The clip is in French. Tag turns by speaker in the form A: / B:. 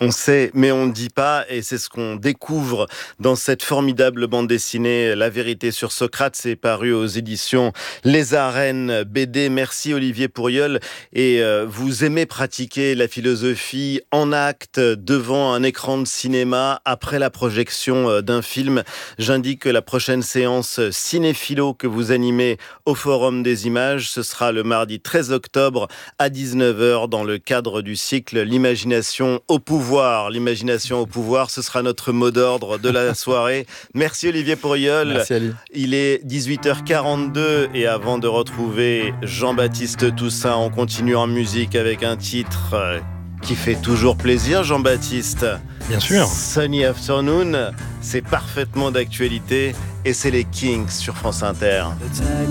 A: On sait, mais on ne dit pas, et c'est ce qu'on découvre dans cette formidable bande dessinée La vérité sur Socrate. C'est paru aux éditions Les Arènes BD. Merci Olivier Pourriol. Et vous aimez pratiquer la philosophie en acte devant un écran de cinéma après la projection d'un film. J'indique que la prochaine séance cinéphilo que vous animez au Forum des Images, ce sera le mardi 13 octobre à 19h dans le cadre du cycle L'imagination au pouvoir. L'imagination au pouvoir, ce sera notre mot d'ordre de la soirée. Merci Olivier Pourriol.
B: Merci Ali.
A: Il est 18h42 et avant de retrouver Jean-Baptiste Toussaint, on continue en musique avec un titre qui fait toujours plaisir, Jean-Baptiste.
B: Bien sûr.
A: Sunny Afternoon, c'est parfaitement d'actualité et c'est les Kings sur France Inter.
C: The tag